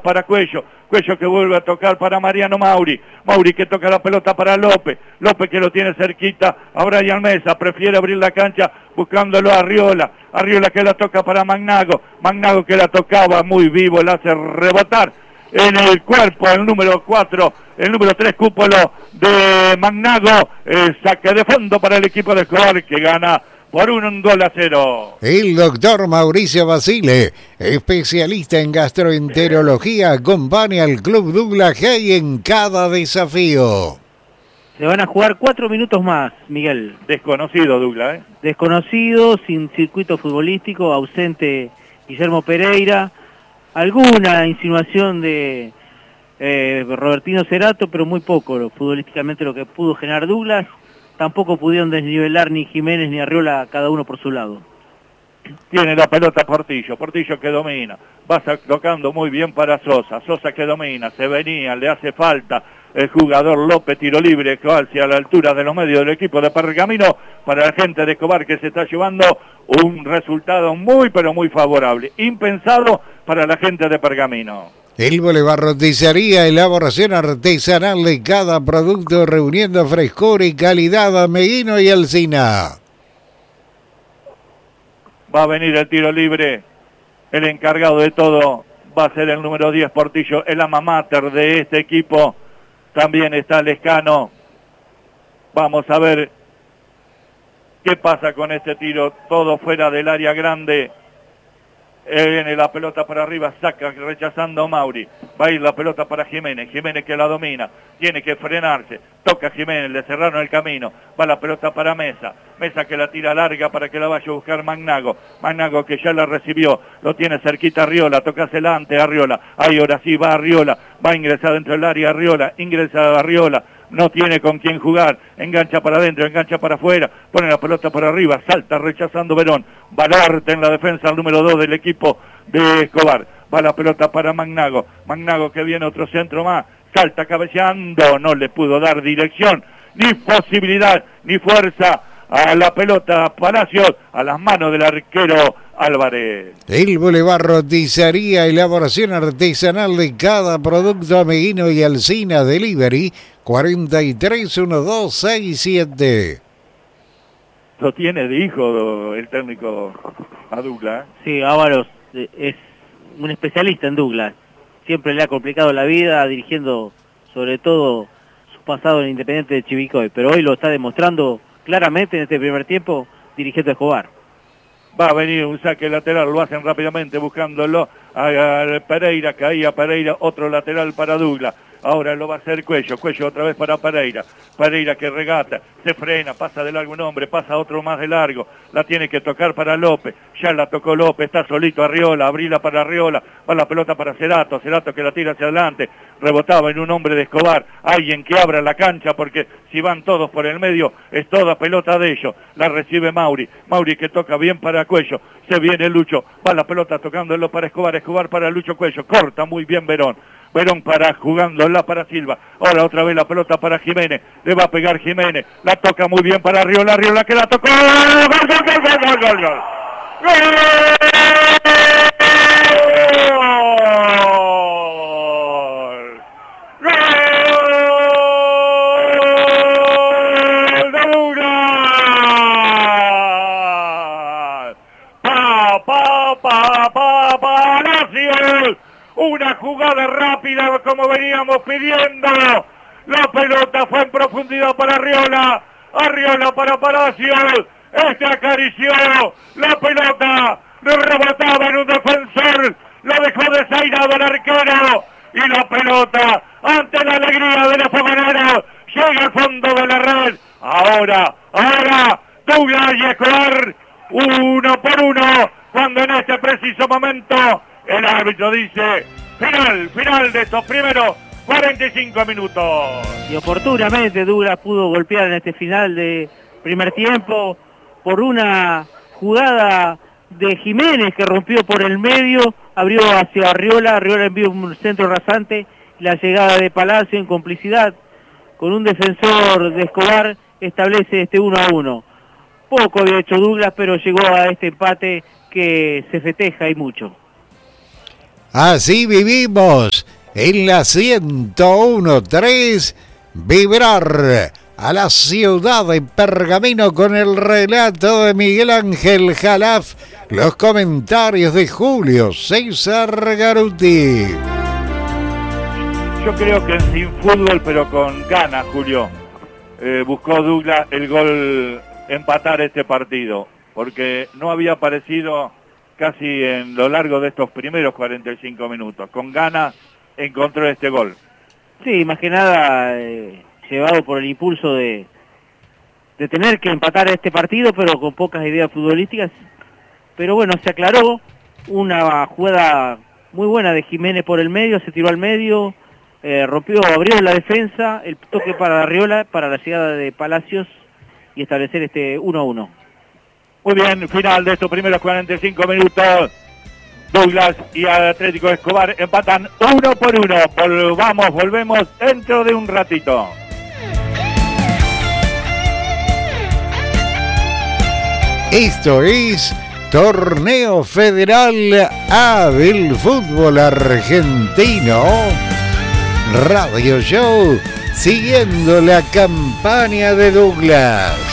para Cuello que vuelve a tocar para Mariano Mauri que toca la pelota para López que lo tiene cerquita a Brian Mesa, prefiere abrir la cancha buscándolo a Arriola que la toca para Magnago que la tocaba muy vivo, la hace rebotar en el cuerpo, el número 4, el número 3 Cúpolo de Magnago, saque de fondo para el equipo de Escobar que gana por 1-0. El doctor Mauricio Basile, especialista en gastroenterología, acompaña al Club Douglas Haig en cada desafío. Se van a jugar 4 minutos más, Miguel. Desconocido Douglas, Desconocido, sin circuito futbolístico, ausente Guillermo Pereira. Alguna insinuación de Robertino Cerato, pero muy poco futbolísticamente lo que pudo generar Douglas. Tampoco pudieron desnivelar ni Jiménez ni Arriola, cada uno por su lado. Tiene la pelota Portillo que domina, va tocando muy bien para Sosa que domina, se venía, le hace falta el jugador López, tiro libre, hacia la altura de los medios del equipo de Pergamino, para la gente de Escobar que se está llevando un resultado muy pero muy favorable, impensado para la gente de Pergamino. El Boulevard Roticería, elaboración artesanal de cada producto, reuniendo frescura y calidad, Meguino y Alsina. Va a venir el tiro libre, el encargado de todo va a ser el número 10 Portillo, el alma mater de este equipo, también está Lescano. Vamos a ver qué pasa con este tiro, todo fuera del área grande. Viene la pelota para arriba, saca rechazando Mauri, va a ir la pelota para Jiménez que la domina, tiene que frenarse, toca Jiménez, le cerraron el camino, va la pelota para Mesa que la tira larga para que la vaya a buscar Magnago que ya la recibió, lo tiene cerquita Arriola, tocásela antes Arriola, ahí ahora sí va Arriola, va a ingresar dentro del área ingresa Arriola, no tiene con quién jugar, engancha para adentro, engancha para afuera, pone la pelota por arriba, salta rechazando Verón, Balarte en la defensa, el número 2 del equipo de Escobar, va la pelota para Magnago que viene otro centro más, salta cabeceando, no le pudo dar dirección, ni posibilidad, ni fuerza a la pelota Palacios, a las manos del arquero Álvarez. El Boulevard Roticería, elaboración artesanal de cada producto, Meguino y Alsina, delivery 431267. Lo tiene de hijo el técnico a Douglas. Sí, Ávaros es un especialista en Douglas. Siempre le ha complicado la vida dirigiendo, sobre todo, su pasado en Independiente de Chivilcoy. Pero hoy lo está demostrando claramente en este primer tiempo dirigiendo a Escobar. Va a venir un saque lateral, lo hacen rápidamente buscándolo a Pereira, caía Pereira, otro lateral para Douglas. Ahora lo va a hacer Cuello otra vez para Pereira que regata, se frena, pasa de largo un hombre, pasa otro más de largo, la tiene que tocar para López, ya la tocó López, está solito Arriola, abrila para Arriola, va la pelota para Cerato que la tira hacia adelante, rebotaba en un hombre de Escobar, alguien que abra la cancha porque si van todos por el medio es toda pelota de ellos, la recibe Mauri que toca bien para Cuello, se viene Lucho, va la pelota tocándolo para Escobar para Lucho Cuello, corta muy bien Verón para jugándola para Silva, ahora otra vez la pelota para Jiménez, le va a pegar Jiménez, la toca muy bien para Arriola que la tocó, ¡gol! Una jugada rápida como veníamos pidiendo. La pelota fue en profundidad para Arriola para Palacios. Acarició la pelota, le rebotaba en un defensor, la dejó desairado el arquero y la pelota ante la alegría de los foganaros llega al fondo de la red. Ahora Douglas y Escobar 1-1 cuando en este preciso momento el árbitro dice final de estos primeros 45 minutos. Y oportunamente Douglas pudo golpear en este final de primer tiempo por una jugada de Jiménez que rompió por el medio, abrió hacia Arriola envió un centro rasante, la llegada de Palacio en complicidad con un defensor de Escobar establece este 1-1. Poco había hecho Douglas, pero llegó a este empate que se festeja y mucho. Así vivimos en la 101.3, vibrar a la ciudad de Pergamino con el relato de Miguel Ángel Jalaf, los comentarios de Julio César Garuti. Yo creo que sin fútbol, pero con ganas, Julio, buscó Douglas el gol, empatar este partido, porque no había aparecido casi en lo largo de estos primeros 45 minutos. Con ganas encontró este gol. Sí, más que nada llevado por el impulso de tener que empatar este partido, pero con pocas ideas futbolísticas. Pero bueno, se aclaró, una jugada muy buena de Jiménez por el medio, se tiró al medio, abrió la defensa, el toque para Arriola, para la llegada de Palacios y establecer este 1-1. Muy bien, final de estos primeros 45 minutos. Douglas y Atlético Escobar empatan 1-1. Volvemos dentro de un ratito. Esto es Torneo Federal A del fútbol argentino. Radio Show, siguiendo la campaña de Douglas.